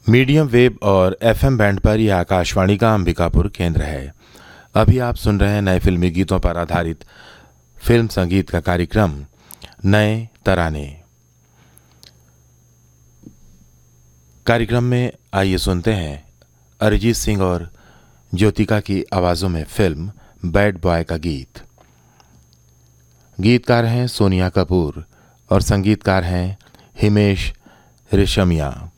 Medium wave और FM band पर यह आकाशवाणी का अंबिकापुर केंद्र है। अभी आप सुन रहे हैं नए फिल्मी गीतों पर आधारित फिल्म संगीत का कार्यक्रम नए तराने। कार्यक्रम में आइए सुनते हैं अरिजीत सिंह और ज्योतिका की आवाज़ों में फिल्म बैड बॉय का गीत। गीतकार हैं सोनिया कपूर और संगीतकार हैं हिमेश रेशमिया।